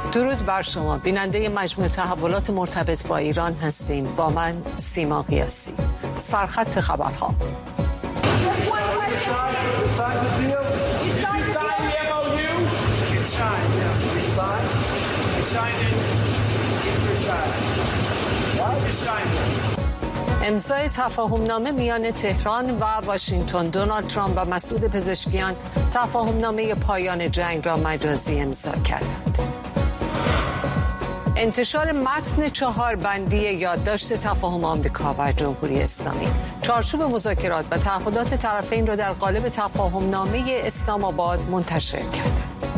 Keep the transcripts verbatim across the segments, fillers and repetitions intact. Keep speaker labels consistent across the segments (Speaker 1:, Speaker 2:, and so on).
Speaker 1: درود بر شما، بیننده مجموعه تحولات مرتبط با ایران هستیم. با من سیما قیاسی. سرخط خبرها. امضای تفاهمنامه میان تهران و واشنگتن. دونالد ترامپ و مسعود پزشکیان تفاهمنامه پایان جنگ را مجازی امضا کردند. انتشار متن چهار بندی یادداشت تفاهم آمریکا و جمهوری اسلامی چارچوب مذاکرات و تعهدات طرفین را در قالب تفاهمنامه اسلام آباد منتشر کردند.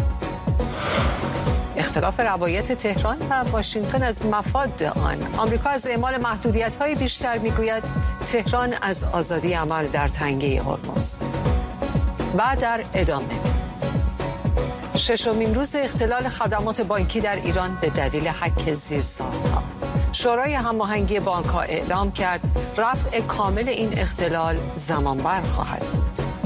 Speaker 1: اختلاف روایت تهران و واشنگتن از مفاد آن. آمریکا از اعمال محدودیت‌های بیشتر میگوید، تهران از آزادی عمل در تنگه هرمز. و در ادامه ششمین روز اختلال خدمات بانکی در ایران به دلیل هک زیرساخت‌ها. شورای هماهنگی بانک‌ها اعلام کرد رفع کامل این اختلال زمانبر خواهد بود.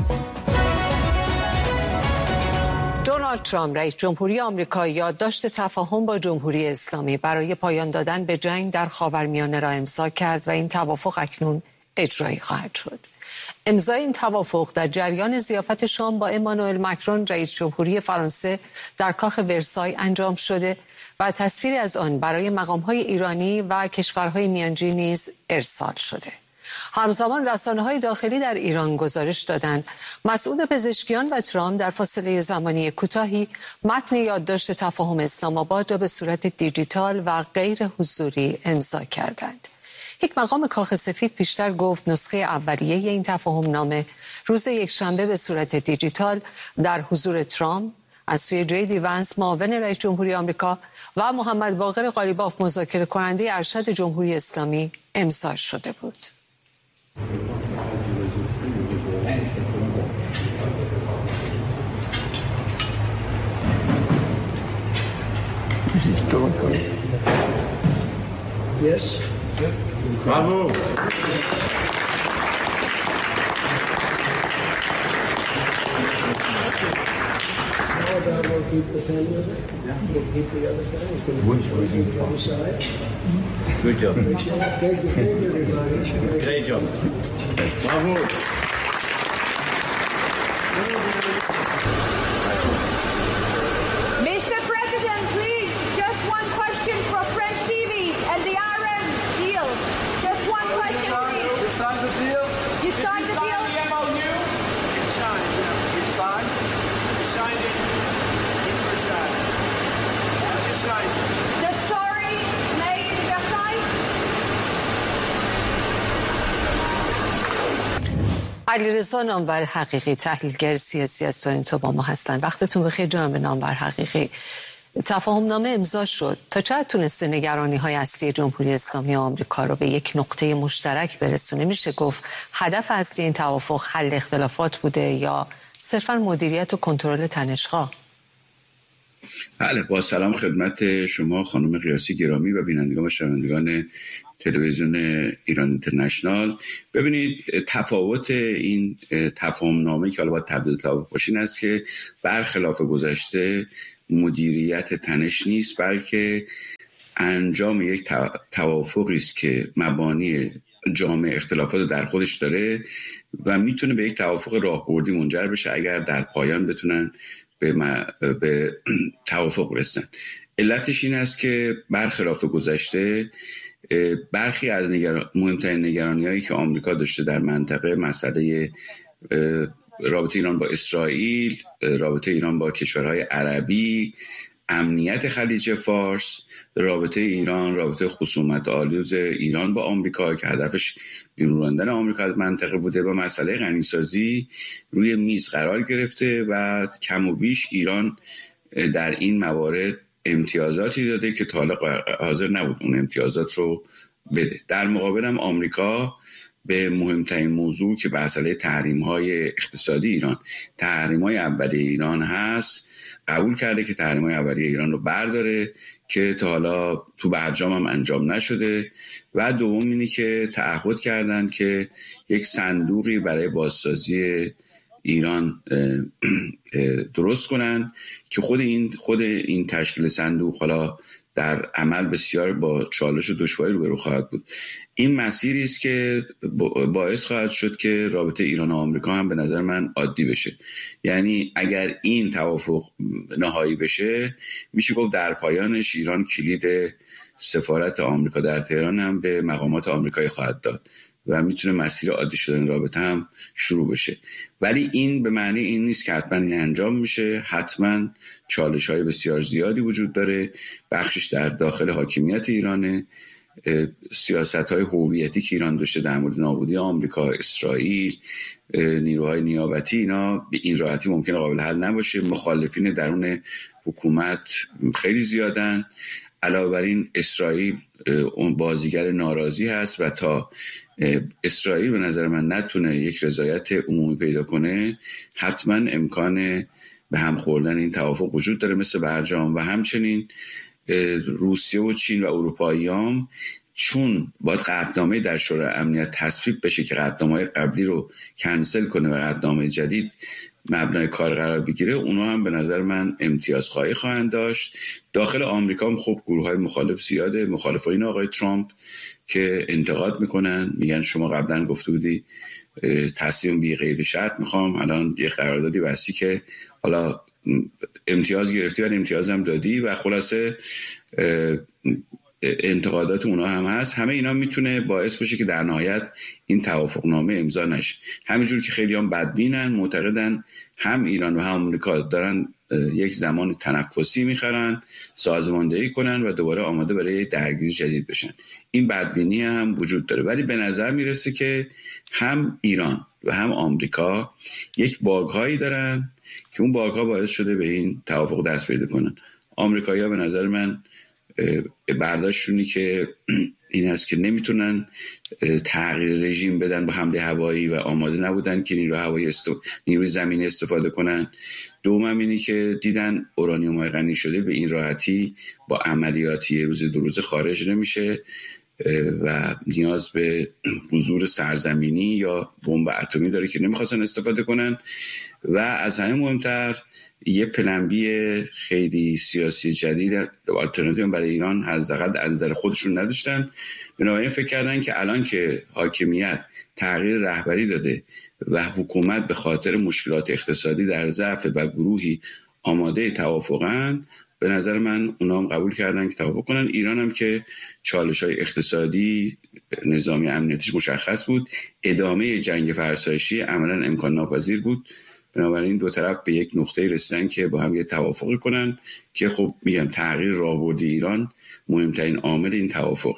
Speaker 1: دونالد ترامپ رئیس جمهوری آمریکا یادداشت تفاهم با جمهوری اسلامی برای پایان دادن به جنگ در خاورمیانه را امضا کرد و این توافق اکنون اجرایی خواهد شد. امضای این توافق در جریان ضیافت شام با امانوئل مکرون رئیس جمهوری فرانسه در کاخ ورسای انجام شده و تصویری از آن برای مقام‌های ایرانی و کشورهای میانجی نیز ارسال شده. همزمان رسانه‌های داخلی در ایران گزارش دادند مسعود پزشکیان و ترامپ در فاصله زمانی کوتاهی متن یادداشت تفاهم اسلام آباد را به صورت دیجیتال و غیر حضوری امضا کردند. یک مقام کاخ سفید پیشتر گفت نسخه اولیه این تفاهم نامه روز یکشنبه به صورت دیجیتال در حضور ترامپ از سوی جی دی ونس معاون رئیس جمهوری آمریکا و محمد باقر قالیباف مذاکره کننده ارشد جمهوری اسلامی امضا شده بود.
Speaker 2: Yes.
Speaker 3: Bravo.
Speaker 2: How about we'll keep the pen with it? Yeah. We'll keep the other pen.
Speaker 3: Which way do you
Speaker 2: the other side.
Speaker 3: Good job.
Speaker 2: Thank you, thank you, everybody.
Speaker 3: Great job. Bravo.
Speaker 4: Mister President, please, just one question for French T V and the Iran deal. Just one question, please.
Speaker 5: You signed the deal?
Speaker 4: You signed the deal?
Speaker 5: the M O U? You signed, yeah. You signed? You signed it? You signed it. You signed it.
Speaker 4: The story made in Versailles?
Speaker 1: علیرضا نامور حقیقی، تحلیلگر سیاسی از تورنتو با ما هستند. وقتتون بخیر جناب نامور حقیقی. تفاهم نامه امضا شد. تا چقدر تونسته نگرانی های اصلی جمهوری اسلامی و آمریکا رو به یک نقطه مشترک برسونه؟ میشه گفت هدف اصلی این توافق حل اختلافات بوده یا صرفا مدیریت و کنترل تنش‌ها؟
Speaker 3: بله، با سلام خدمت شما خانم قیاسی گرامی و بینندگان و شنوندگان تلویزیون ایران اینترنشنال. ببینید تفاوت این تفاهم نامه که حالا باید تبدیل توافق باشه این است که برخلاف گذشته مدیریت تنش نیست، بلکه انجام یک توافقی است که مبانی جامع اختلافات رو در خودش داره و میتونه به یک توافق راهبردی منجر بشه اگر در پایان بتونن به, م... به توافق رسن. علتش این است که برخلاف گذشته برخی از نگر... مهمترین نگرانی هایی که آمریکا داشته در منطقه، مسئله رابطه ایران با اسرائیل، رابطه ایران با کشورهای عربی، امنیت خلیج فارس، رابطه ایران، رابطه خصومت آلوز ایران با آمریکا که هدفش بیرون راندن آمریکا از منطقه بوده و مسئله غنیسازی روی میز قرار گرفته و کم و بیش ایران در این موارد امتیازاتی داده که تا حالا حاضر نبود اون امتیازات رو بده. در مقابل هم آمریکا به مهمترین موضوع که مسئله تحریم‌های اقتصادی ایران، تحریم‌های اولیه ایران هست، قبول کرده که تحریم‌های اولیه ایران رو برداره که تا حالا تو برجام هم انجام نشده و دوم اینی که تعهد کردن که یک صندوقی برای بازسازی ایران درست کنن که خود این خود این تشکیل صندوق حالا در عمل بسیار با چالش و دشواری روبرو خواهد بود. این مسیری است که باعث خواهد شد که رابطه ایران و آمریکا هم به نظر من عادی بشه. یعنی اگر این توافق نهایی بشه، میشه گفت در پایانش ایران کلید سفارت آمریکا در تهران هم به مقامات آمریکایی خواهد داد و میتونه مسیر عادی شدن رابطه هم شروع بشه. ولی این به معنی این نیست که حتما این انجام میشه. حتما چالش های بسیار زیادی وجود داره، بخشش در داخل حاکمیت ایرانه، سیاست های هویتی که ایران داشته در مورد نابودی آمریکا، اسرائیل، نیروهای نیابتی، اینا به این راحتی ممکنه قابل حل نباشه. مخالفین درون حکومت خیلی زیادن. علاوه بر این اسرائیل اون بازیگر ناراضی هست و تا اسرائیل به نظر من نتونه یک رضایت عمومی پیدا کنه، حتما امکان به هم خوردن این توافق وجود داره مثل برجام. و همچنین روسیه و چین و اروپاییام چون باید قطعنامه در شورای امنیت تصویب بشه که قطعنامه‌های قبلی رو کنسل کنه و قطعنامه جدید مبنای کار قرار بگیره، اونا هم به نظر من امتیاز خواهی خواهند داشت. داخل آمریکا هم خب گروه‌های مخالف زیاده، مخالفین آقای ترامپ که انتقاد میکنن، میگن شما قبلا گفته بودی تصمیم بی قید شرط میخوام، الان یه قراردادی بستی که حالا امتیاز گرفتی ولی امتیاز هم دادی و خلاصه انتقادات اونا هم هست. همه اینا میتونه باعث بشه که در نهایت این توافق نامه امضا نشه. همینجور که خیلی هم بدبینن، معتقدن هم ایران و هم آمریکا دارن یک زمان تنفسی میخرن، سازماندهی کنن و دوباره آماده برای درگیری جدید بشن. این بدبینی هم وجود داره، ولی به نظر میرسه که هم ایران و هم آمریکا یک باگ‌هایی دارن که اون باگ‌ها باعث شده به این توافق دست پیدا کنن. آمریکایی‌ها به نظر من برداشتونی که این است که نمیتونن تغییر رژیم بدن با حمله هوایی و آماده نبودن که نیروی هوایی است... نیروی زمینی استفاده کنن. دوم اینی که دیدن اورانیوم های غنی شده به این راحتی با عملیاتی روز دو روز خارج نمیشه و نیاز به حضور سرزمینی یا بمب اتمی داره که نمیخواستن استفاده کنن. و از همه مهمتر یه پلنبی خیلی سیاسی جدید آلترناتیو برای ایران حداقل از نظر خودشون نداشتن. بنابراین فکر کردن که الان که حاکمیت تغییر رهبری داده و حکومت به خاطر مشکلات اقتصادی در ضعف و گروهی آماده توافقن، به نظر من اونا هم قبول کردن که توافق کنن. ایران هم که چالش‌های اقتصادی نظامی امنیتیش مشخص بود، ادامه جنگ فرسایشی عملاً امکان ناپذیر بود. بنابراین دو طرف به یک نقطه رسیدن که با هم یه توافق کنن که خب میگم تغییر راهبردی ایران مهمترین عامل این توافق.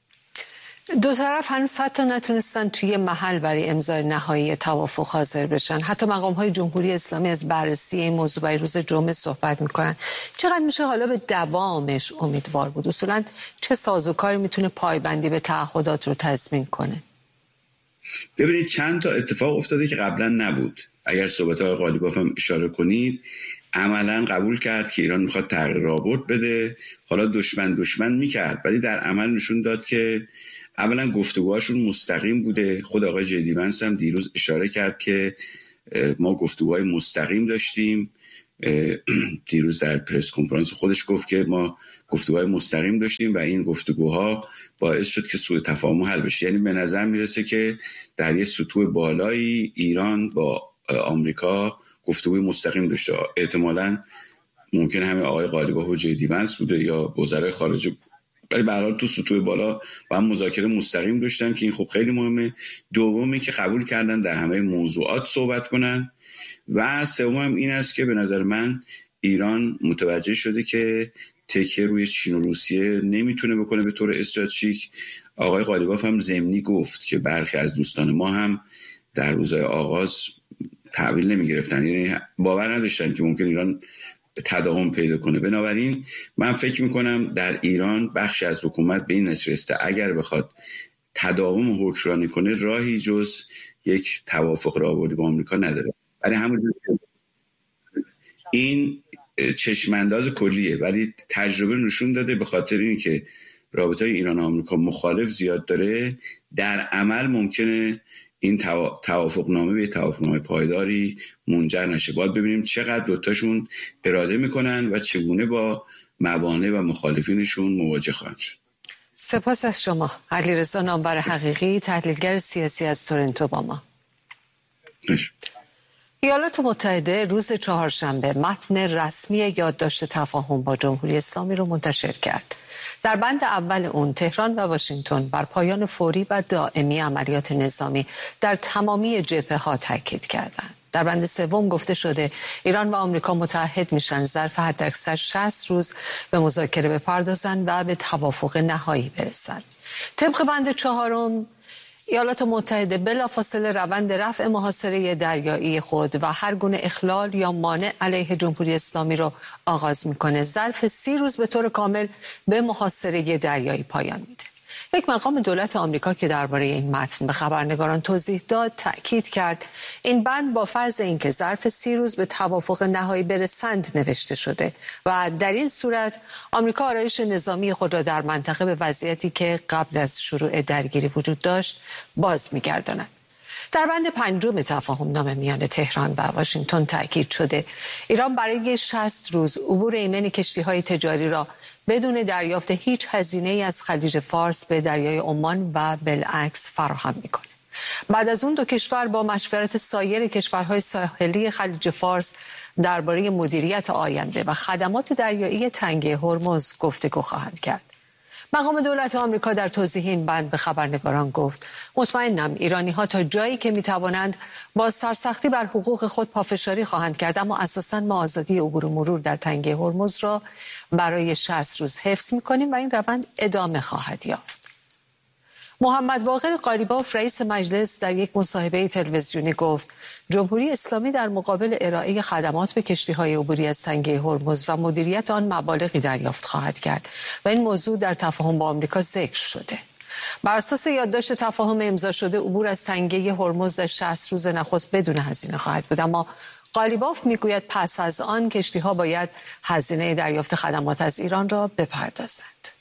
Speaker 1: دو طرف هنوز حتی نتونستن توی محل برای امضای نهایی توافق حاضر بشن. حتی مقام‌های جمهوری اسلامی از بررسی این موضوع برای روز جمعه صحبت میکنن. چقدر میشه حالا به دوامش امیدوار بود؟ اصولاً چه سازوکاری میتونه پایبندی به تعهدات رو تضمین کنه؟
Speaker 3: ببینید چند تا اتفاق افتاده که قبلا نبود. اگر صحبت های قالیباف هم اشاره کنید، عملا قبول کرد که ایران میخواد تغییر راهبرد بده. حالا دشمن دشمن میکرد ولی در عمل نشون داد که اولا گفتگوهاشون مستقیم بوده. خود آقای جدی ونس هم دیروز اشاره کرد که ما گفتگوهای مستقیم داشتیم. دیروز در پرس کنفرانس خودش گفت که ما گفتگوهای مستقیم داشتیم و این گفتگوها باعث شد که سوء تفاهم حل بشه. یعنی به نظر میرسه که در یه سطوح بالایی ایران با آمریکا گفتگوی مستقیم داشته. احتمالاً ممکنه همه آقای قالیباف و جدی ونس بوده یا وزرای خارجه، ولی به هر حال تو سطوح بالا با هم مذاکره مستقیم داشتن که این خب خیلی مهمه. دومی که قبول کردن در همه موضوعات صحبت کنن. و سوم این است که به نظر من ایران متوجه شده که تکیه روی چین و روسیه نمیتونه بکنه به طور استراتژیک. آقای قالیباف هم ضمنی گفت که برخی از دوستان ما هم در روزهای آغاز تحویل نمیگرفتن، یعنی باور نداشتن که ممکن ایران تداوم پیدا کنه. بنابراین من فکر میکنم در ایران بخشی از حکومت به این نتیجه رسیده اگر بخواد تداوم حکمرانی کنه راهی جز یک توافق راهبردی با آمریکا نداره. برای همون این چشمانداز کلیه، ولی تجربه نشون داده به خاطر اینکه رابطه ایران و آمریکا مخالف زیاد داره، در عمل ممکنه این توافقنامه به توافقنامه پایداری منجر نشه. باید ببینیم چقدر دوتاشون اراده میکنن و چگونه با موانع و مخالفینشون مواجه خواهند شد.
Speaker 1: سپاس از شما علیرضا نامور حقیقی، تحلیلگر سیاسی از تورنتو با ما. ایالات متحده روز چهارشنبه متن رسمی یادداشت تفاهم با جمهوری اسلامی رو منتشر کرد. در بند اول اون تهران و واشنگتن بر پایان فوری و دائمی عملیات نظامی در تمامی جبهه‌ها تاکید کردند. در بند سوم گفته شده ایران و آمریکا متحد میشن ظرف حداکثر شصت روز به مذاکره بپردازند و به توافق نهایی برسند. طبق بند چهارم ایالات متحده بلافاصله روند رفع محاصره دریایی خود و هر گونه اخلال یا مانع علیه جمهوری اسلامی را آغاز میکنه. ظرف سی روز به طور کامل به محاصره دریایی پایان میده. یک مقام دولت آمریکا که درباره این متن به خبرنگاران توضیح داد تأکید کرد این بند با فرض اینکه ظرف سی روز به توافق نهایی برسند نوشته شده و در این صورت آمریکا آرایش نظامی خود را در منطقه به وضعیتی که قبل از شروع درگیری وجود داشت باز می‌گرداند. در بند پنجم تفاهم نامه میان تهران و واشنگتن تأکید شده ایران برای شصت روز عبور ایمن کشتی‌های تجاری را بدون دریافت هیچ هزینه‌ای از خلیج فارس به دریای عمان و بالعکس فراهم می‌کنه. بعد از اون دو کشور با مشورت سایر کشورهای ساحلی خلیج فارس درباره مدیریت آینده و خدمات دریایی تنگه هرمز گفتگو خواهند کرد. مقام دولت آمریکا در توضیح این بند به خبرنگاران گفت مطمئنم ایرانی‌ها تا جایی که می‌توانند با سرسختی بر حقوق خود پافشاری خواهند کرد، اما اساساً ما آزادی عبور و مرور در تنگه هرمز را برای شصت روز حفظ می‌کنیم و این روند ادامه خواهد یافت. محمد باقر قالیباف رئیس مجلس در یک مصاحبه تلویزیونی گفت جمهوری اسلامی در مقابل ارائه خدمات به کشتی‌های عبوری از تنگه هرمز و مدیریت آن مبالغی دریافت خواهد کرد و این موضوع در تفاهم با آمریکا ذکر شده. بر اساس یادداشت تفاهم امضا شده عبور از تنگه هرمز در شصت روز نخست بدون هزینه خواهد بود، اما قالیباف میگوید پس از آن کشتی‌ها باید هزینه دریافت خدمات از ایران را بپردازند.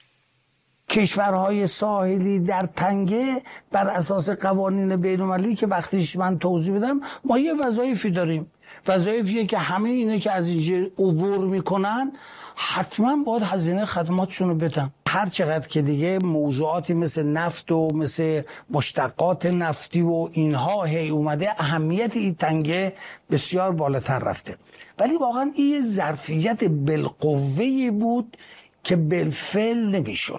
Speaker 6: کشورهای ساحلی در تنگه بر اساس قوانین بین‌المللی که وقتیش من توضیح بدم ما یه وظایفی داریم، وظایفیه که همه اینه که از اینجا عبور میکنن حتما باید هزینه خدماتشون رو بدن. هر چقدر که دیگه موضوعاتی مثل نفت و مثل مشتقات نفتی و اینها هی اومده اهمیت این تنگه بسیار بالاتر رفته، ولی واقعا این ظرفیت بالقوه‌ای بود که بالفعل نمیشد.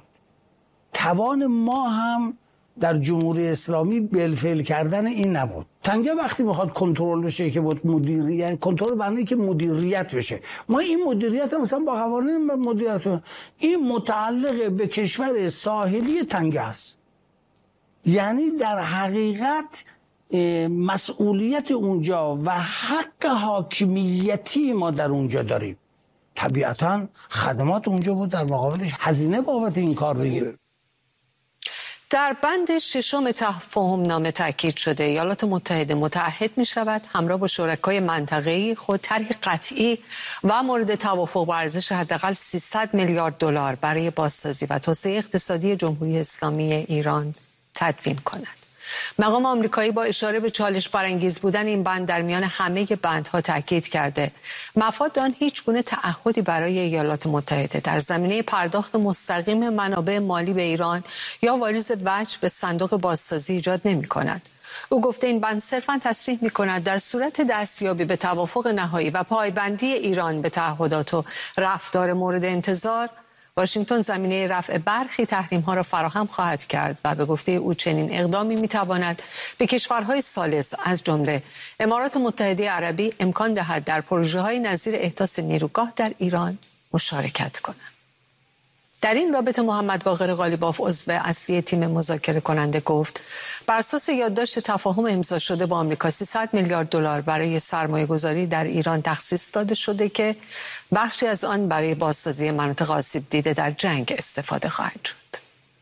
Speaker 6: توان ما هم در جمهوری اسلامی بالفعل کردن این نبود. تنگه وقتی میخواد کنترل بشه که بود مدیریت کنترل برنامه که مدیریت بشه. ما این مدیریت مثلا با قوانین مدیریت این متعلق به کشور ساحلی تنگه است. یعنی در حقیقت مسئولیت اونجا و حق حاکمیتی ما در اونجا داریم. طبیعتا خدمات اونجا بود در مقابلش هزینه بابت این کار بگیره.
Speaker 1: در بند ششم تفاهم نامه تاکید شده ایالات متحده متعهد می شود همراه با شرکای منطقه‌ای خود طرحی قطعی و مورد توافق با ارزش حداقل سیصد میلیارد دلار برای بازسازی و توسعه اقتصادی جمهوری اسلامی ایران تدوین کند. مقام آمریکایی با اشاره به چالش برانگیز بودن این بند در میان همه بندها تاکید کرده مفاد آن هیچ گونه تعهدی برای ایالات متحده در زمینه پرداخت مستقیم منابع مالی به ایران یا واریز وجه به صندوق بازسازی ایجاد نمی کند. او گفته این بند صرفاً تصریح می کند در صورت دستیابی به توافق نهایی و پایبندی ایران به تعهدات و رفتار مورد انتظار واشنگتن زمینه رفع برخی تحریم‌ها را فراهم خواهد کرد و به گفته او چنین اقدامی می‌تواند به کشورهای ثالث از جمله امارات متحده عربی امکان دهد در پروژه‌های نظیر احداث نیروگاه در ایران مشارکت کنند. در این رابطه محمد باقر قالیباف عضو اصلی تیم مذاکره کننده گفت بر اساس یادداشت تفاهم امضا شده با آمریکا سیصد میلیارد دلار برای سرمایه‌گذاری در ایران تخصیص داده شده که بخشی از آن برای بازسازی مناطق آسیب دیده در جنگ استفاده خواهد شد.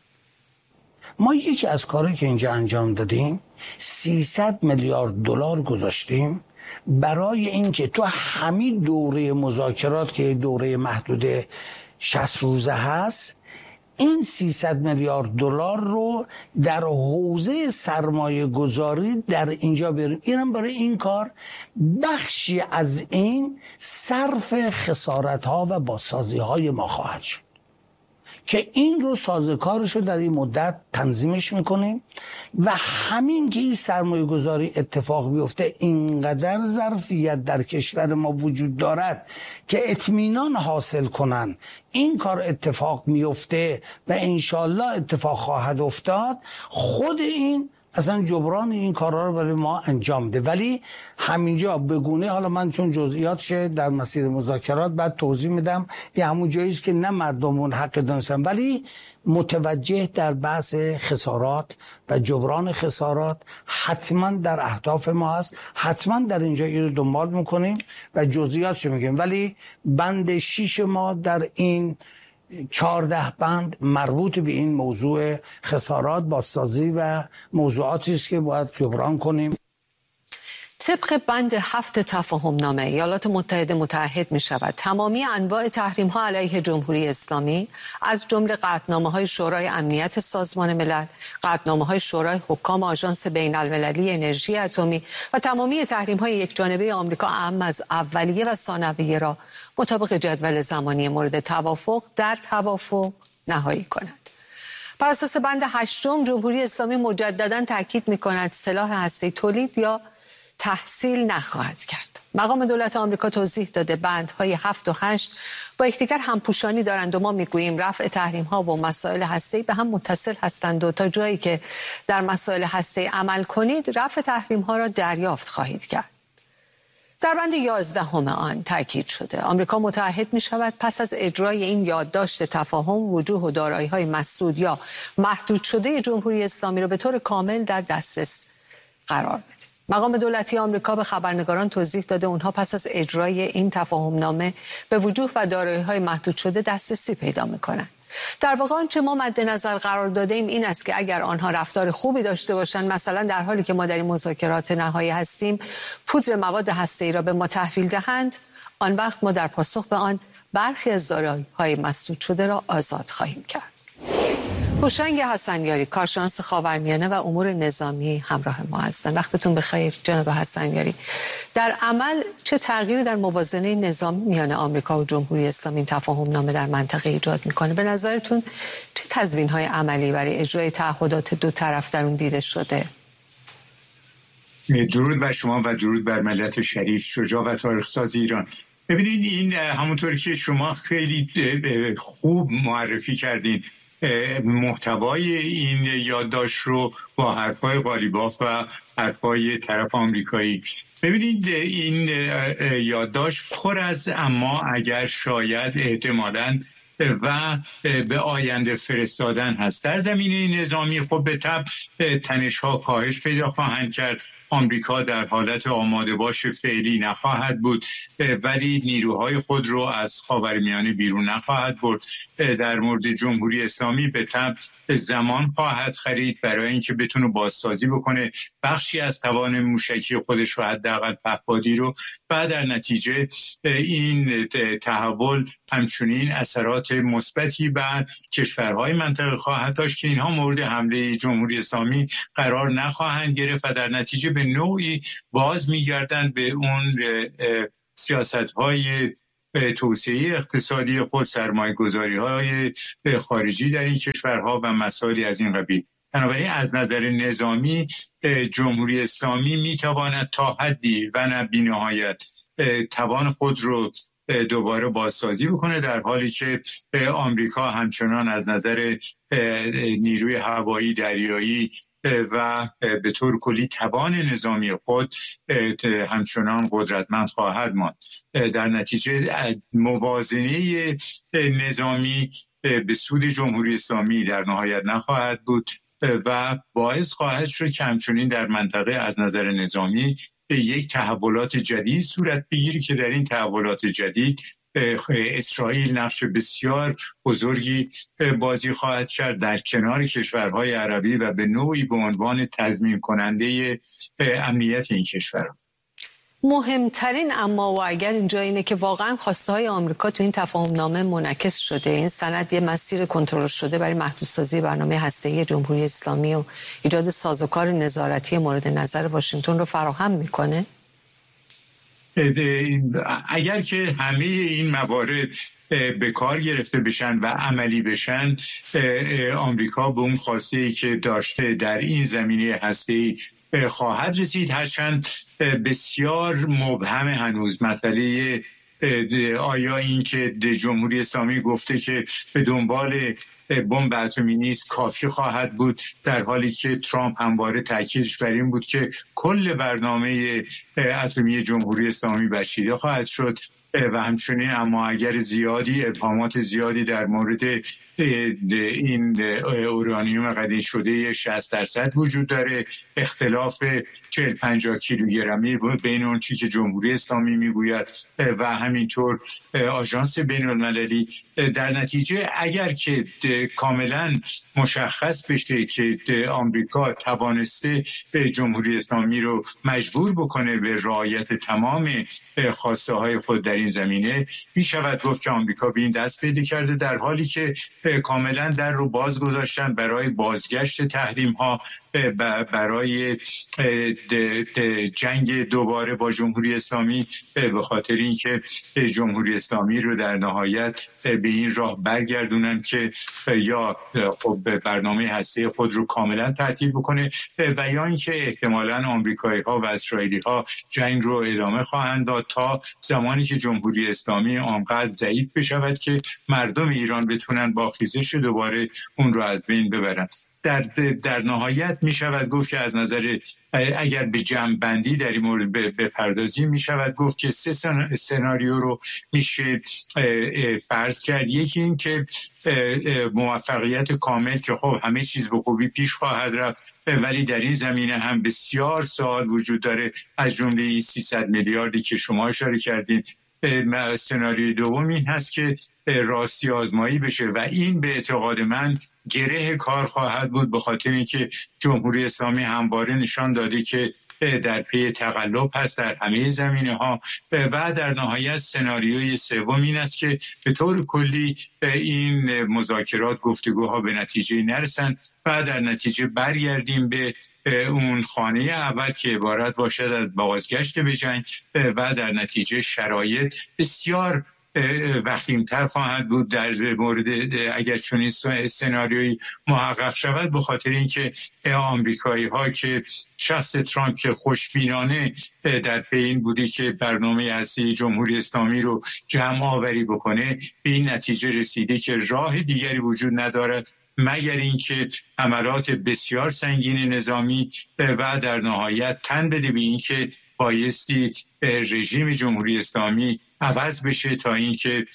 Speaker 6: ما یکی از کارهایی که اینجا انجام دادیم سیصد میلیارد دلار گذاشتیم برای اینکه تو همین دوره مذاکرات که دوره محدود شصت روزه هست این سیصد میلیارد دلار رو در حوزه سرمایه گذاری در اینجا بیاریم. اینم برای این کار بخشی از این صرف خسارت ها و بازسازی های ما خواهد شد که این رو سازوکارش رو در این مدت تنظیمش میکنیم و همین که این سرمایه گذاری اتفاق بیفته اینقدر ظرفیت در کشور ما وجود دارد که اطمینان حاصل کنن این کار اتفاق میفته و انشالله اتفاق خواهد افتاد. خود این اصلا جبران این کارها رو برای ما انجام ده. ولی همینجا بگونه، حالا من چون جزئیاتش در مسیر مذاکرات بعد توضیح میدم، یه همون جاییه که نه مردمون حق دانستن، ولی متوجه در بحث خسارات و جبران خسارات حتما در اهداف ما هست، حتما در اینجا این رو دنبال میکنیم و جزئیاتش میگیم. ولی بند شیش ما در این چهارده بند مربوط به این موضوع خسارات، بازسازی و موضوعاتی است که باید جبران کنیم.
Speaker 1: طبق بند هفت تفاهم نامه ایالات متحده متعهد می شود تمامی انواع تحریم ها علیه جمهوری اسلامی از جمله قطعنامه های شورای امنیت سازمان ملل، قطعنامه های شورای حکام آژانس بین المللی انرژی اتمی و تمامی تحریم های یک جانبه آمریکا اهم از اولیه و ثانویه را مطابق جدول زمانی مورد توافق در توافق نهایی کند. بر اساس بند هشتم جمهوری اسلامی مجددا تاکید می کند سلاح هسته‌ای تولید یا تحصیل نخواهد کرد. مقام دولت آمریکا توضیح داده بندهای هفت و هشت با یکدیگر همپوشانی دارند و ما میگوییم رفع تحریم ها و مسائل هسته‌ای به هم متصل هستند و تا جایی که در مسائل هسته‌ای عمل کنید رفع تحریم ها را دریافت خواهید کرد. در بند یازدهم آن تاکید شده آمریکا متعهد می شود پس از اجرای این یادداشت تفاهم وجوه و دارایی های مسدود یا محدود شده جمهوری اسلامی را به طور کامل در دسترس قرار بده. مقام دولتی آمریکا به خبرنگاران توضیح داده اونها پس از اجرای این تفاهم نامه به وجوه و دارایی‌های محدود شده دسترسی پیدا می‌کنند. در واقع آنچه ما مد نظر قرار داده ایم این است که اگر آنها رفتار خوبی داشته باشند، مثلا در حالی که ما در این مذاکرات نهایی هستیم پودر مواد هسته‌ای را به ما تحویل دهند، آن وقت ما در پاسخ به آن برخی از دارایی‌های مسدود شده را آزاد خواهیم کرد. هوشنگ حسنیاری، کارشناس خاورمیانه و امور نظامی همراه ما هستند. وقتتون بخیر جناب حسنیاری. در عمل چه تغییری در موازنه نظامی میان آمریکا و جمهوری اسلامی این تفاهم نامه در منطقه ایجاد میکنه؟ به نظرتون چه تضمین‌های عملی برای اجرای تعهدات دو طرف در اون دیده شده؟
Speaker 7: درود بر شما و درود بر ملت شریف، شجاع و تاریخ‌ساز ایران. ببینید این همونطور که شما خیلی خوب معرفی کردین، محتوای این یادداشت رو با حرفای قالیباف و حرفای طرف آمریکایی. ببینید این یادداشت پر از اما اگر شاید احتمالاً و به آینده فرستادن هست. در زمینه نظامی خب به طبع تنش‌ها کاهش پیدا خواهند کرد. آمریکا در حالت آماده باش فعلی نخواهد بود، ولی نیروهای خود رو از خاورمیانه بیرون نخواهد برد. در مورد جمهوری اسلامی به طبع زمان خواهد خرید برای اینکه بتونه بازسازی بکنه بخشی از توان موشکی خودش رو، حداقل پهپادی رو، و در نتیجه این تحول همچنین اثرات مثبتی بر کشورهای منطقه خواهد داشت که اینها مورد حمله جمهوری اسلامی قرار نخواهند گرفت و در نتیجه به نوعی باز میگردند به اون سیاست‌های توسعه اقتصادی خود، سرمایه‌گذاری‌های خارجی در این کشورها و مسائلی از این قبیل. بنابراین از نظر نظامی جمهوری اسلامی میتواند تا حدی و نه بی‌نهایت توان خود رو دوباره بازسازی بکنه، در حالی که آمریکا همچنان از نظر نیروی هوایی، دریایی و به طور کلی توان نظامی خود همچنان قدرتمند خواهد ماند. در نتیجه موازنه نظامی به سود جمهوری اسلامی در نهایت نخواهد بود و باعث خواهد شد که همچنین در منطقه از نظر نظامی یک تحولات جدید صورت بگیری که در این تحولات جدید اسرائیل نقش بسیار بزرگی بازی خواهد کرد در کنار کشورهای عربی و به نوعی به عنوان تضمین کننده امنیت این کشورها.
Speaker 1: مهمترین اما و اگر اینجا اینه که واقعا خواسته های آمریکا تو این تفاهم نامه منعکس شده. این سند یه مسیر کنترل شده برای محدودسازی برنامه هسته‌ای جمهوری اسلامی و ایجاد سازوکار نظارتی مورد نظر واشنگتن رو فراهم میکنه.
Speaker 7: اگر که همه این موارد به کار گرفته بشن و عملی بشن، آمریکا به اون خواسته‌ای که داشته در این زمینه هسته‌ای خواهد رسید، هرچند بسیار مبهم هنوز مسئله آیا این که جمهوری اسلامی گفته که به دنبال بمب اتمی نیست کافی خواهد بود، در حالی که ترامپ همواره تاکیدش بر این بود که کل برنامه اتمی جمهوری اسلامی بشیده خواهد شد و همچنین اما اگر زیادی ابهامات زیادی در مورد این اورانیوم قدیم شده شصت درصد وجود داره، اختلاف چهل پنجاه کیلوگرمی بین اون چیزی که جمهوری اسلامی میگوید و همینطور آژانس بین المللی. در نتیجه اگر که کاملا مشخص بشه که آمریکا توانسته جمهوری اسلامی رو مجبور بکنه به رعایت تمام خواسته های خود در این زمینه، می شود گفت که آمریکا به این دست پیدا کرده، در حالی که کاملا در رو باز گذاشتن برای بازگشت تحریم ها، برای جنگ دوباره با جمهوری اسلامی، به خاطر اینکه جمهوری اسلامی رو در نهایت به این راه برگردونن که یا خب برنامه هسته خود رو کاملا تعطیل بکنه و یا اینکه احتمالاً آمریکایی ها و اسرائیلی ها جنگ رو ادامه خواهند داد تا زمانی که جمهوری اسلامی آنقدر ضعیف بشود که مردم ایران بتونن با خیزش دوباره اون رو از بین ببرن. در در نهایت می شود گفت که از نظر اگر به جمع بندی در این مورد بپردازیم می شود گفت که سه سناریو رو میشه فرض کرد. یکی این که موفقیت کامل که خب همه چیز به خوبی پیش خواهد رفت، ولی در این زمینه هم بسیار سوال وجود داره، از جمله سیصد میلیاردی که شما اشاره کردین. سناریوی دوم این هست که راستی آزمایی بشه و این به اعتقاد من گره کار خواهد بود، به خاطر اینکه جمهوری اسلامی همواره نشان داده که در پی تقلب هست در همه زمینه ها و در نهایت سناریوی سوم این است که به طور کلی این مذاکرات گفتگوها به نتیجه نرسن و در نتیجه برگردیم به اون خانه اول که عبارت باشد از بازگشت به جنگ و در نتیجه شرایط بسیار وخیم‌تر خواهد بود در مورد اگر چنین سناریویی محقق شود، به خاطر اینکه آمریکایی ها که شخص ترامپ که خوشبینانه در پی این بوده که برنامه هسته جمهوری اسلامی رو جمع آوری بکنه، به این نتیجه رسیده که راه دیگری وجود ندارد مگر اینکه عملات بسیار سنگین نظامی و در نهایت تن بده به اینکه بایستی رژیم جمهوری اسلامی عوض بشه تا اینکه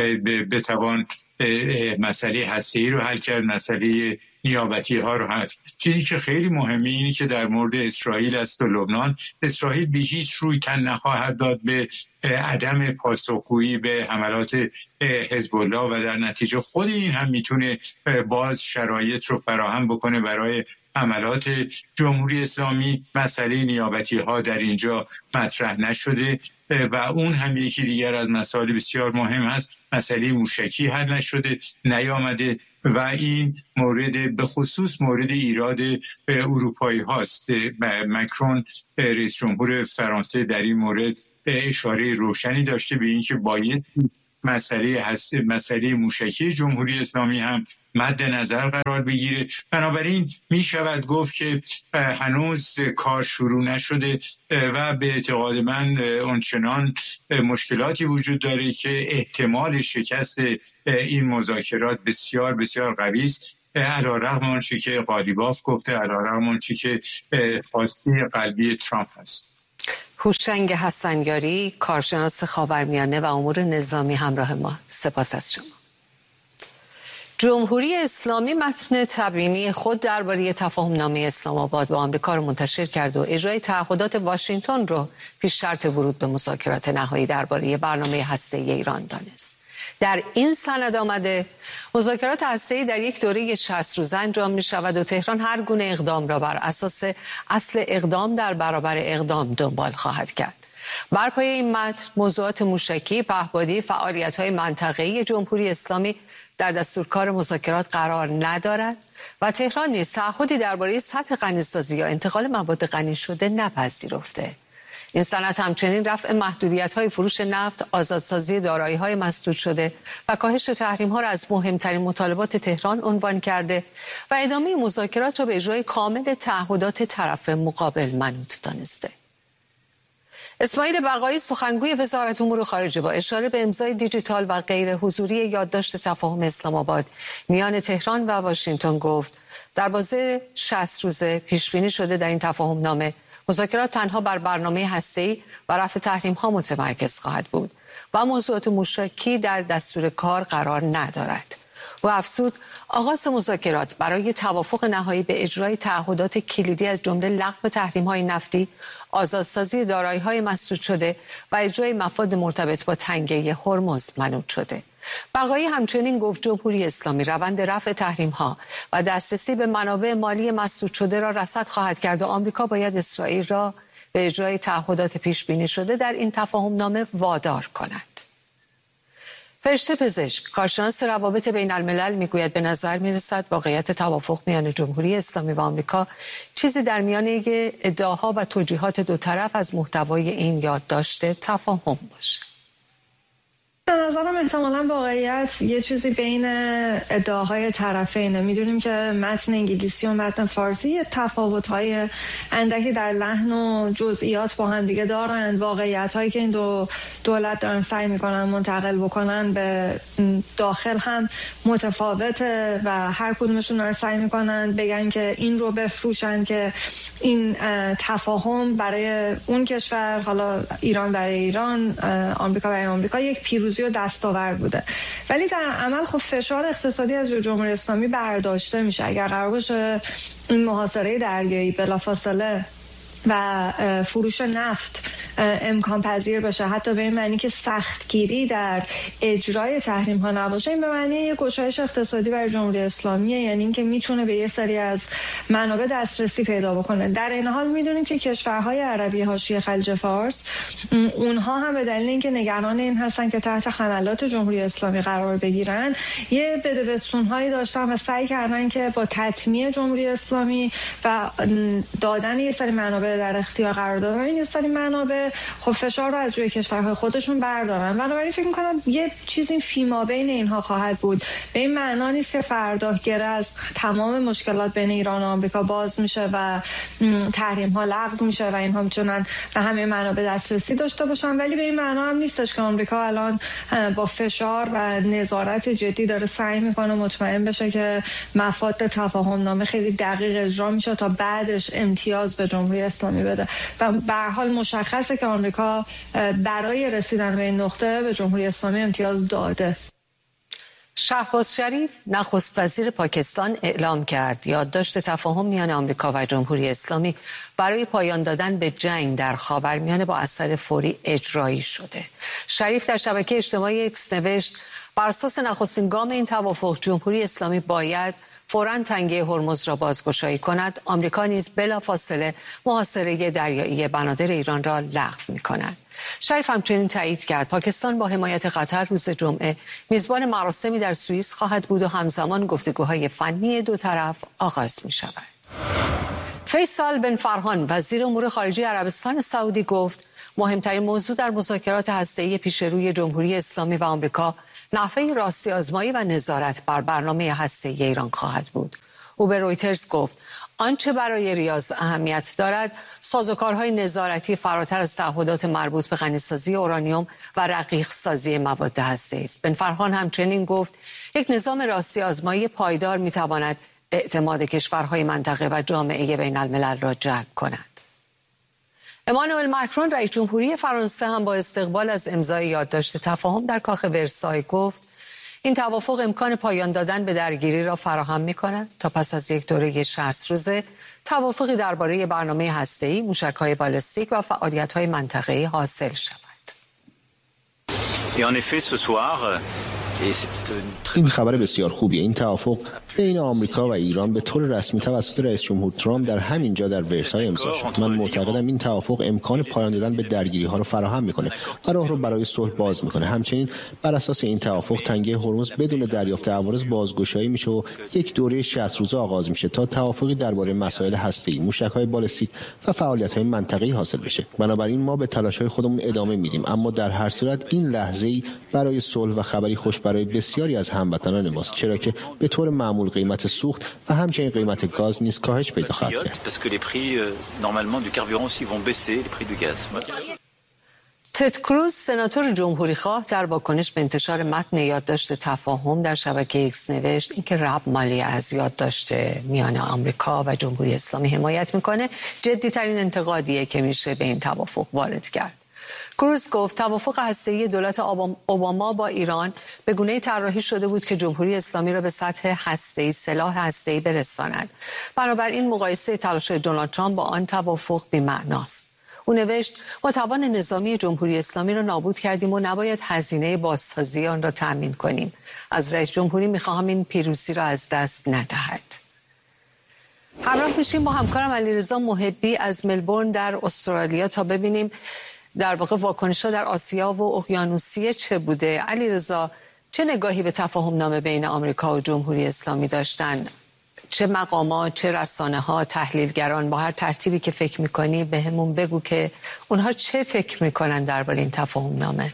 Speaker 7: بتوان مسئله هسته‌ای رو حل کرد، مسئله نیابتی ها رو حل. چیزی که خیلی مهمه اینی که در مورد اسرائیل است و لبنان، اسرائیل به هیچ روی تن نخواهد داد به عدم پاسخگویی به حملات حزب الله و در نتیجه خود این هم میتونه باز شرایط رو فراهم بکنه برای حملات جمهوری اسلامی. مسئله نیابتی ها در اینجا مطرح نشده و اون هم یکی دیگر از مسائل بسیار مهم هست. مسئله موشکی حل نشده، نیامده و این مورد به خصوص مورد ایراد اروپایی هاست. مکرون رئیس جمهور فرانسه در این مورد اشاره روشنی داشته به اینکه باید مسئله هست مسئله موشکی جمهوری اسلامی هم مد نظر قرار بگیره. بنابراین می شود گفت که هنوز کار شروع نشده و به اعتقاد من آنچنان مشکلاتی وجود داره که احتمال شکست این مذاکرات بسیار بسیار قوی است، علیرغم آنچه که قالیباف گفته، علیرغم آنچه که خواسته قلبی ترامپ است.
Speaker 1: هوشنگ حسنیاری، کارشناس خاورمیانه و امور نظامی همراه ما، سپاس از شما. جمهوری اسلامی متن تبیینی خود درباره تفاهم نامه اسلام آباد با آمریکا رو منتشر کرد و اجرای تعهدات واشنگتن رو پیش شرط ورود به مذاکرات نهایی درباره برنامه هسته‌ای ایران دانست. در این سند آمده مذاکرات هسته‌ای در یک دوره شصت روزه انجام می شود و تهران هر گونه اقدام را بر اساس اصل اقدام در برابر اقدام دنبال خواهد کرد. بر پایه این متن موضوعات موشکی، پهپادی، فعالیت‌های منطقه‌ای جمهوری اسلامی در دستورکار مذاکرات قرار ندارد و تهران نیز تعهدی درباره سطح غنی‌سازی یا انتقال مواد غنی شده نپذیرفته. این سند همچنین رفع محدودیت‌های فروش نفت، آزادسازی دارایی‌های مسدود شده و کاهش تحریم‌ها را از مهمترین مطالبات تهران عنوان کرده و ادامه مذاکرات را به اجرای کامل تعهدات طرف مقابل منوط دانسته. اسماعیل بقایی سخنگوی وزارت امور خارجه با اشاره به امضای دیجیتال و غیر حضوری یادداشت تفاهم اسلام آباد میان تهران و واشنگتن گفت در بازه شصت روزه پیش بینی شده در این تفاهم نامه مذاکرات تنها بر برنامه هسته‌ای و رفع تحریم‌ها متمرکز خواهد بود و موضوعات موشکی در دستور کار قرار ندارد. و افزود آغاز مذاکرات برای توافق نهایی به اجرای تعهدات کلیدی از جمله لغو تحریم‌های نفتی، آزادسازی دارایی‌های مسدود شده و اجرای مفاد مرتبط با تنگه هرمز منوط شده. بقایی همچنین گفت جمهوری اسلامی روند رفع تحریم‌ها و دسترسی به منابع مالی مسدود شده را رصد خواهد کرد و آمریکا باید اسرائیل را به اجرای تعهدات پیش بینی شده در این تفاهم نامه وادار کند. فرشته پزشک، کارشناس روابط بین الملل میگوید به نظر میرسد واقعیت توافق میان جمهوری اسلامی و آمریکا چیزی در میان ادعاها و توجیهات دو طرف از محتوای این یادداشت تفاهم باشه.
Speaker 8: به نظرم احتمالاً واقعیت یه چیزی بین ادعاهای طرفینه. میدونیم که متن انگلیسی و متن فارسی یه تفاوت‌های اندکی در لحن و جزئیات با هم دیگه دارن. واقعیت‌هایی که این دو دولت دارن سعی میکنن منتقل بکنن به داخل هم متفاوته و هر کدومشون دارن سعی میکنن بگن که این رو بفروشن که این تفاهم برای اون کشور، حالا ایران برای ایران، آمریکا برای آمریکا، یک پیروزی و دستاورد بوده. ولی در عمل خب فشار اقتصادی از جمهوری اسلامی برداشته میشه. اگر قرار باشه این محاصره دریایی بلافاصله و فروش نفت امکان پذیر بشه، حتی به این معنی که سختگیری در اجرای تحریم ها نباشه، این به معنی یک گشایش اقتصادی برای جمهوری اسلامیه، یعنی اینکه میتونه به یه سری از منابع دسترسی پیدا بکنه. در این حال میدونیم که کشورهای عربی حاشیه خلیج فارس اونها هم به دلیل اینکه نگران این هستن که تحت حملات جمهوری اسلامی قرار بگیرن، یه بدبستون‌هایی داشتن و سعی کردن که با تطمیع جمهوری اسلامی و دادن یه سری منابع در اختیار قرار دادن این یه سری منابع خب فشار رو از روی کشورهای خودشون بردارن. بنابراین فکر می‌کنم یه چیزی فیما بین اینها خواهد بود. به این معنا نیست که فردا گره از تمام مشکلات بین ایران و آمریکا باز میشه و تحریم‌ها لغو میشه و اینها میتونن به همه منابع دسترسی داشته باشن، ولی به این معنا هم نیستش که آمریکا الان با فشار و نظارت جدی داره سعی میکنه مطمئن بشه که مفاد تفاهم نامه خیلی دقیق اجرا میشه تا بعدش امتیاز به جمهوری اسلامی بده. و به هر حال مشخصه که آمریکا برای رسیدن به این نقطه به جمهوری اسلامی امتیاز داده.
Speaker 1: شهباز شریف نخست وزیر پاکستان اعلام کرد یادداشت تفاهم میان آمریکا و جمهوری اسلامی برای پایان دادن به جنگ در خاورمیانه با اثر فوری اجرایی شده. شریف در شبکه اجتماعی ایکس نوشت بر اساس نخستین گام این توافق جمهوری اسلامی باید فوراً تنگه هرمز را بازگشایی کند. آمریکا نیز بلافاصله محاصره دریایی بنادر ایران را لغو می‌کند. شریف همچنین تایید کرد پاکستان با حمایت قطر روز جمعه میزبان مراسمی در سوئیس خواهد بود و همزمان گفتگوهای فنی دو طرف آغاز می‌شود. فیصل بن فرحان وزیر امور خارجه عربستان سعودی گفت مهمترین موضوع در مذاکرات هسته‌ای پیش روی جمهوری اسلامی و آمریکا نحوه راستی آزمایی و نظارت بر برنامه هسته‌ای ایران خواهد بود. او به رویترز گفت آنچه برای ریاض اهمیت دارد سازوکارهای نظارتی فراتر از تعهدات مربوط به غنیسازی اورانیوم و رقیق سازی مواد هسته‌ای است. بن فرحان همچنین گفت یک نظام راستی آزمایی پایدار می‌تواند اعتماد کشورهای منطقه و جامعه بین الملل را جلب کند. امانوئل ماکرون رئیس جمهوری فرانسه هم با استقبال از امضای یادداشت تفاهم در کاخ ورسای گفت این توافق امکان پایان دادن به درگیری را فراهم می‌کند تا پس از یک دوره شصت روزه توافقی درباره برنامه هسته‌ای، موشک‌های بالستیک و فعالیت‌های منطقه‌ای حاصل شود.
Speaker 9: Et en effet, ce soir, این خبر بسیار خوبیه. این توافق بین آمریکا و ایران به طور رسمی توسط رئیس جمهور ترامپ در همین جا در ورسای امضا شد. من معتقدم این توافق امکان پایان دادن به درگیری ها رو فراهم میکنه و راه رو برای صلح باز میکنه. همچنین بر اساس این توافق تنگه هرمز بدون دریافت عوارض بازگشایی میشه و یک دوره شصت روزه آغاز میشه تا توافقی درباره مسائل هسته‌ای، موشک‌های بالستیک و فعالیت‌های منطقه‌ای حاصل بشه. بنابراین ما به تلاش‌های خودمون ادامه میدیم، اما در هر صورت این لحظه‌ای برای صلح و خبری خوش برای بسیاری از هموطنان ماست، چرا که به طور معمول قیمت سوخت و همچنین قیمت گاز نیز کاهش پیدا خواهد کرد.
Speaker 1: تد کروز، سناتور جمهوری خواه، در واکنش به انتشار متن یادداشت تفاهم در شبکه ایکس نوشت اینکه رب مالی از یادداشت میان آمریکا و جمهوری اسلامی حمایت میکنه جدی ترین انتقادیه که میشه به این توافق وارد کرد. کروز گفت توافق هسته‌ای دولت اوباما با ایران به گونه‌ای طراحی شده بود که جمهوری اسلامی را به سطح هسته‌ای سلاح هسته‌ای برساند. بنابراین مقایسه تلاش‌های دونالد ترامپ با آن توافق بی‌معناست. او نوشت ما توان نظامی جمهوری اسلامی را نابود کردیم و نباید هزینه بازسازی آن را تأمین کنیم. از رئیس جمهوری می‌خواهم این پیروزی را از دست ندهد. همراه میشیم با همکارم علیرضا محبی از ملبورن در استرالیا تا ببینیم در واقع واکنش‌ها در آسیا و اقیانوسیه چه بوده. علیرضا، چه نگاهی به تفاهم نامه بین آمریکا و جمهوری اسلامی داشتن؟ چه مقامات، چه رسانه‌ها، تحلیلگران، با هر ترتیبی که فکر می‌کنی به همون بگو که اونها چه فکر می‌کنن درباره این تفاهم نامه؟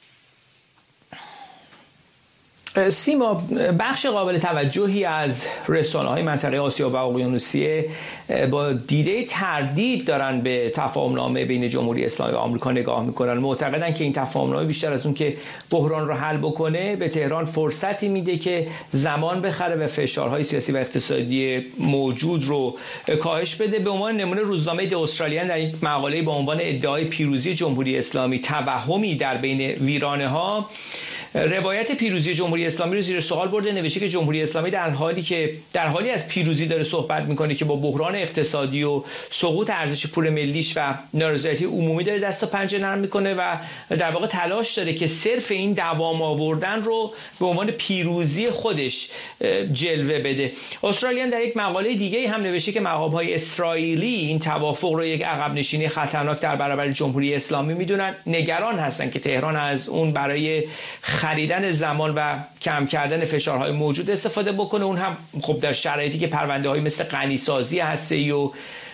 Speaker 10: سیما، بخش قابل توجهی از رسانه‌های منطقه آسیا و اقیانوسیه با دیده تردید دارن به تفاهم‌نامه بین جمهوری اسلامی و آمریکا نگاه میکنن. معتقدن که این تفاهم‌نامه بیشتر از اون که بحران رو حل بکنه به تهران فرصتی میده که زمان بخره و فشارهای سیاسی و اقتصادی موجود رو کاهش بده. به عنوان نمونه روزنامه دی استرالیان در یک مقاله با عنوان ادعای پیروزی جمهوری اسلامی توهمی در بین ویرانه‌ها روایت پیروزی جمهوری اسلامی رو زیر سوال برده. نوشته که جمهوری اسلامی در حالی که در حالی از پیروزی داره صحبت میکنه که با بحران اقتصادی و سقوط ارزش پول ملیش و نارضایتی عمومی داره دست و پنجه نرم میکنه و در واقع تلاش داره که صرف این دوام آوردن رو به عنوان پیروزی خودش جلوه بده. استرالیان در یک مقاله دیگه هم نوشته که مقام‌های اسرائیلی این توافق رو یک عقب نشینی خطرناک در برابر جمهوری اسلامی میدونن. نگران هستن که تهران از اون برای خریدن زمان و کم کردن فشارهای موجود استفاده بکنه. اون هم خب در شرایطی که پرونده‌های مثل غنیسازی هسته‌ای و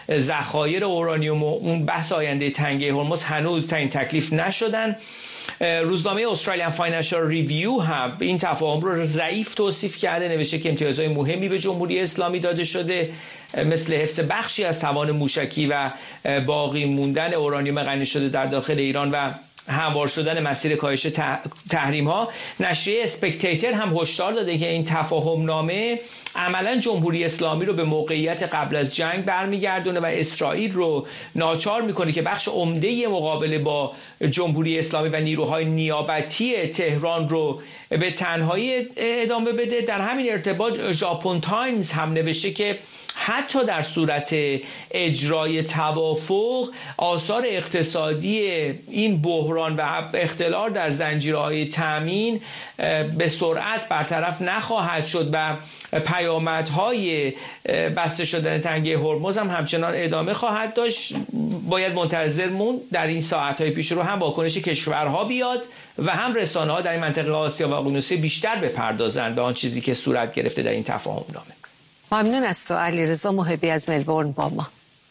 Speaker 10: ذخایر اورانیوم و اون بحث آینده تنگه هرمز هنوز تعیین تکلیف نشدن. روزنامه استرالیان فاینانشال ریویو هم این تفاهم رو ضعیف توصیف کرده. نوشته که امتیازهای مهمی به جمهوری اسلامی داده شده مثل حفظ بخشی از توان موشکی و باقی موندن اورانیوم غنی شده در داخل ایران و هموار شدن مسیر کاهش تحریم ها. نشریه اسپکتیتر هم هشدار داده که این تفاهم نامه عملا جمهوری اسلامی رو به موقعیت قبل از جنگ برمیگردونه و اسرائیل رو ناچار میکنه که بخش عمده مقابله با جمهوری اسلامی و نیروهای نیابتی تهران رو به تنهایی ادامه بده. در همین ارتباط ژاپن تایمز هم نوشته که حتی در صورت اجرای توافق آثار اقتصادی این بحران و اختلال در زنجیرهای تامین به سرعت برطرف نخواهد شد و پیامدهای بسته شدن تنگه هرمز هم همچنان ادامه خواهد داشت. باید منتظر موند در این ساعتهای پیش رو هم واکنش کشورها بیاد و هم رسانه‌ها در این منطقه آسیا و اقیانوسیه بیشتر بپردازند به آن چیزی که صورت گرفته در این تفاهم نامه.
Speaker 1: ممنون از تو علیرضا محبی از ملبورن با ما.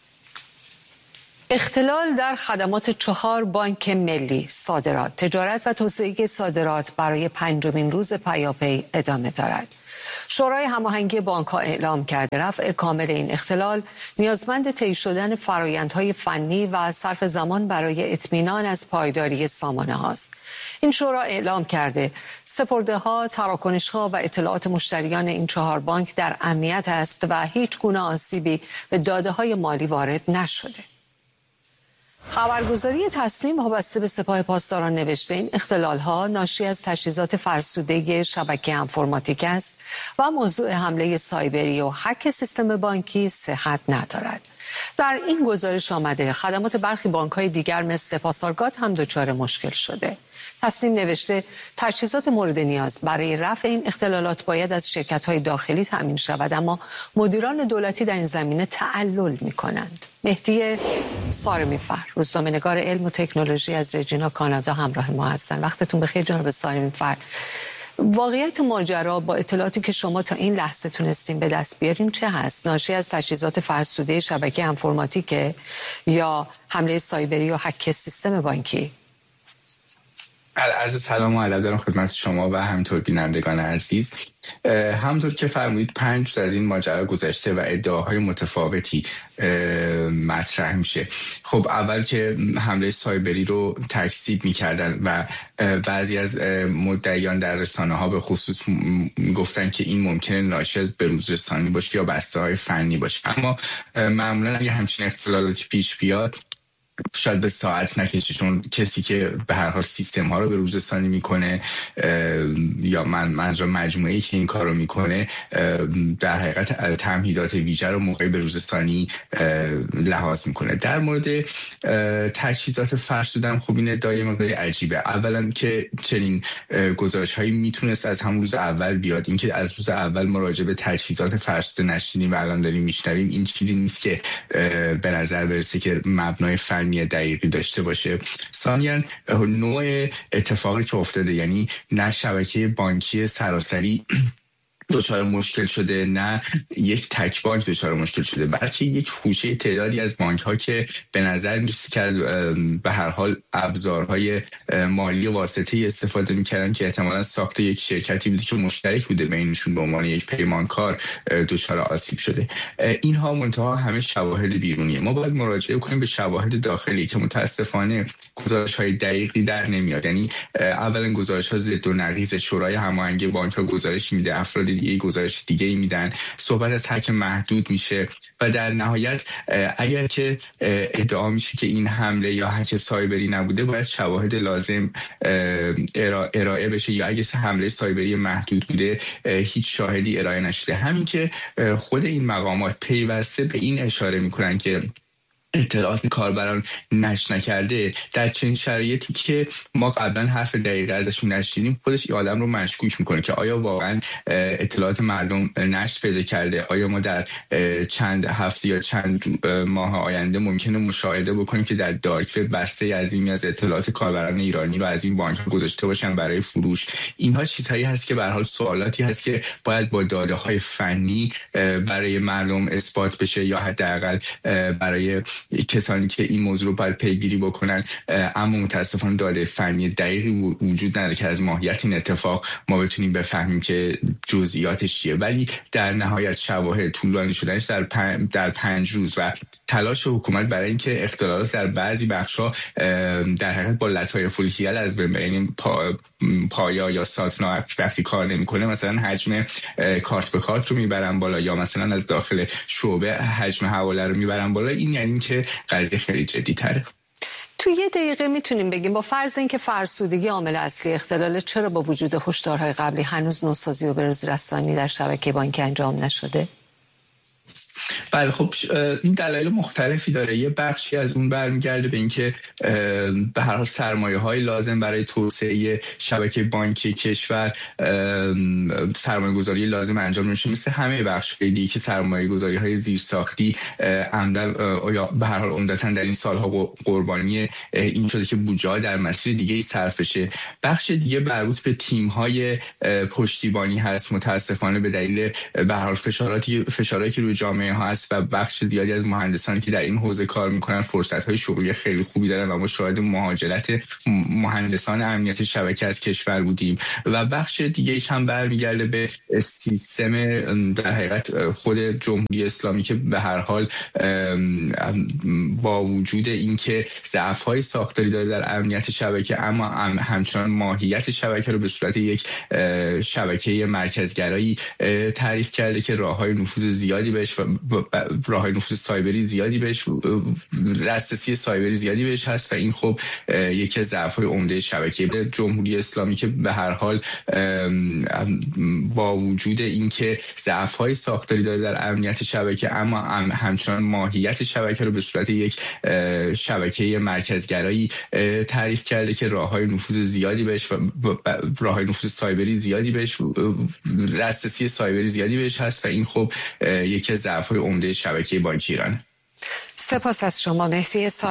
Speaker 1: اختلال در خدمات چهار بانک ملی، صادرات، تجارت و توسعه صادرات برای پنجمین روز پیاپی ادامه دارد. شورای هماهنگی بانک‌ها اعلام کرده رفع کامل این اختلال نیازمند طی شدن فرآیندهای فنی و صرف زمان برای اطمینان از پایداری سامانه هاست. این شورا اعلام کرده سپرده‌ها، تراکنش‌ها و اطلاعات مشتریان این چهار بانک در امنیت است و هیچ گونه آسیبی به داده‌های مالی وارد نشده. خبرگزاری تسنیم وابسته به سپاه پاسداران نوشته این اختلال‌ها ناشی از تجهیزات فرسوده شبکه انفرماتیک است و موضوع حمله سایبری و هک سیستم بانکی صحت ندارد. در این گزارش آمده خدمات برخی بانک‌های دیگر مثل پاسارگاد هم دچار مشکل شده. تسنیم نوشته تجهیزات مورد نیاز برای رفع این اختلالات باید از شرکت‌های داخلی تأمین شود، اما مدیران دولتی در این زمینه تعلل می‌کنند. مهدی سارمی‌فر، روزنامه‌نگار علم و تکنولوژی از رجینا کانادا همراه ما هستند. وقتتون بخیر جناب سارمی‌فر. واقعیت ماجرا با اطلاعاتی که شما تا این لحظه تونستیم به دست بیاریم چه هست؟ ناشی از تجهیزات فرسوده شبکه انفرماتیک یا حمله سایبری و هک سیستم بانکی؟
Speaker 11: عرض سلام و ادب دارم خدمت شما و همینطور بینندگان عزیز. همونطور که فرمودید پنج روز از این ماجرا گذشته و ادعاهای متفاوتی مطرح میشه. خب اول که حمله سایبری رو تکذیب میکردن و بعضی از مدعیان در رسانه ها به خصوص گفتن که این ممکنه ناشی از بروز رسانی باشه یا بسته های فنی باشه، اما معمولا اگه همچین اختلالاتی پیش بیاد شاید به ساعت نکشه، چون کسی که به هر حال سیستم ها رو به روز رسانی میکنه یا من منظور مجموعه‌ای که این کار رو میکنه در حقیقت تمهیدات ویژه رو موقعی به روز رسانی لحاظ میکنه. در مورد تجهیزات فرسودن خب این ادعای مقداری عجیبه. اولا که چنین گزارش هایی میتونست از همون روز اول بیاد، اینکه از روز اول مراجعه به تجهیزات فرسوده نشدیم و الان داریم میشنویم این چیزی نیست که به نظر برسه که مبنای فنی دقیقی داشته باشه. ثانیاً نوع اتفاقی که افتاده، یعنی نه شبکه بانکی سراسری دچار مشکل شده نه یک تک بانک دچار مشکل شده، بلکه یک خوشه تعدادی از بانک ها که به نظر میرسه که به هر حال ابزارهای مالی واسطه‌ای استفاده میکردن که احتمالاً ساخت یک شرکتی بوده که مشترک بوده بینشون به عنوان یک پیمانکار دچار آسیب شده. اینها منتها همه شواهد بیرونیه. ما باید مراجعه کنیم به شواهد داخلی که متاسفانه گزارش های دقیقی در نمیاد. یعنی اولا گزارش ها ضد و نقیض، شورای هماهنگی بانک ها گزارش میده، افراد دیگه گزارش دیگه ای میدن، صحبت از هک محدود میشه و در نهایت اگر که ادعا میشه که این حمله یا هک سایبری نبوده باید شواهد لازم ارائه بشه، یا اگه حمله سایبری محدود بوده هیچ شاهدی ارائه نشده. همین که خود این مقامات پیوسته به این اشاره میکنن که اطلاعات کاربران نشر نکرده، در چنین شرایطی که ما قبلا حرف دقیقه ازشون نشدیم خودش این آدم رو مشکوک میکنه که آیا واقعا اطلاعات مردم نشر پیدا کرده، آیا ما در چند هفته یا چند ماه آینده ممکنه مشاهده بکنیم که در دارک وب بسته عظیمی از اطلاعات کاربران ایرانی رو از این بانک گذاشته باشن برای فروش. اینها چیزهایی هست که به هر حال سوالاتی هست که باید با داده های فنی برای مردم اثبات بشه یا حداقل برای کسانی که این موضوع رو باید پیگیری بکنن، اما متاسفانه داده فنی دقیقی وجود نداره که از ماهیت این اتفاق ما بتونیم بفهمیم که جزئیاتش چیه. ولی در نهایت شواهد طولانی شدنش در پن... در پنج روز و تلاش حکومت برای اینکه اختلالات در بعضی بخش‌ها در حقیقت با لطایف الخیال از بین ببریم، پا... پایا یا ساتنا وقتی کار نمی‌کنه مثلا حجم کارت به کارت رو میبرن بالا یا مثلا از داخل شعبه حجم حواله رو میبرن بالا، این یعنی که قضیه خیلی جدی تره.
Speaker 1: تو یه دقیقه میتونیم بگیم با فرض اینکه فرسودگی عامل اصلی اختلاله، چرا با وجود هشدارهای قبلی هنوز نوسازی و بروز رسانی در شبکه بانکی انجام نشده؟
Speaker 11: بله خب این دلایل مختلفی داره. یه بخشی از اون برمیگرده به اینکه به هر حال سرمایه‌های لازم برای توسعه شبکه بانکی کشور سرمایه‌گذاری لازم انجام نمیشه، مثل همه بخش‌های دیگه که سرمایه‌گذاری‌های زیرساختی عمدن یا به هر حال عمدتاً در این سال‌ها قربانی این شده که بودجه‌ها در مسیر دیگه‌ای صرف بشه. بخش دیگه مربوط به تیم‌های پشتیبانی هست، متأسفانه به دلیل به هر حال فشاراتی فشارهایی که روی جامعه ها هست و بخش زیادی از مهندسانی که در این حوزه کار میکنن فرصت‌های شغلی خیلی خوبی دارن و ما شاهد مهاجرت مهندسان امنیت شبکه از کشور بودیم. و بخش دیگه‌ایش هم برمیگرده به سیستم در حقیقت خود جمهوری اسلامی که به هر حال با وجود اینکه ضعف‌های ساختاری داره در امنیت شبکه، اما همچنان ماهیت شبکه رو به صورت یک شبکه مرکزگرایی تعریف کرده که راه‌های نفوذ زیادی بهش راههای نفوذ سایبری زیادی بهش، دسترسی سایبری زیادی بهش هست و این خب یکی از ضعف‌های عمده شبکه جمهوری اسلامی که به هر حال با وجود اینکه ضعف‌های ساختاری داره در امنیت شبکه، اما همچنان ماهیت شبکه رو به صورت یک شبکه مرکزگرایی تعریف کرده که راههای نفوذ زیادی بهش و راههای نفوذ سایبری زیادی بهش، دسترسی سایبری زیادی بهش هست و این خب یکی از ضعف‌های عمده شبکه بانکی ایران.
Speaker 1: سپاس از شما مهدی